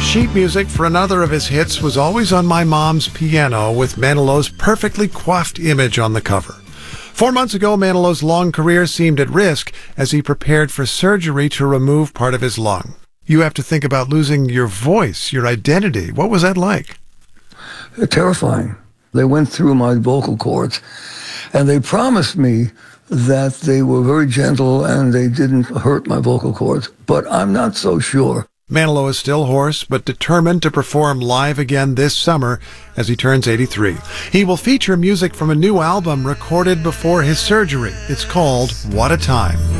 Sheet music for another of his hits was Always on My Mom's Piano, with Manilo's perfectly coiffed image on the cover. 4 months ago, Manilo's long career seemed at risk as he prepared for surgery to remove part of his lung. You have to think about losing your voice, your identity. What was that like? Terrifying. They went through my vocal cords, and they promised me that they were very gentle and they didn't hurt my vocal cords, but I'm not so sure. Manilow is still hoarse, but determined to perform live again this summer as he turns 83. He will feature music from a new album recorded before his surgery. It's called What a Time.